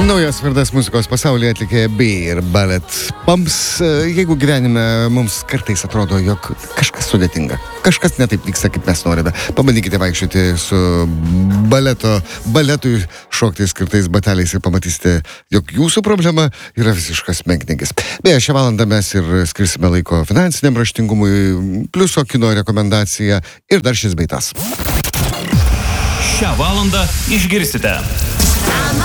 Naujas vardas muzikos pasaulyje atlikėja Beer Ballet Pumps. Jeigu gyvenime mums kartais atrodo, jog kažkas sudėtinga, kažkas netaip vyksta, kaip mes norime, pabandykite vaikščioti su baletui šokti skirtais bateliais ir pamatysite, jog jūsų problema yra visiškas menkniekis. Beje, šią valandą mes ir skirsime laiko finansiniam raštingumui, pliuso kino rekomendacija ir dar šis bei tas. Šią valandą išgirsite.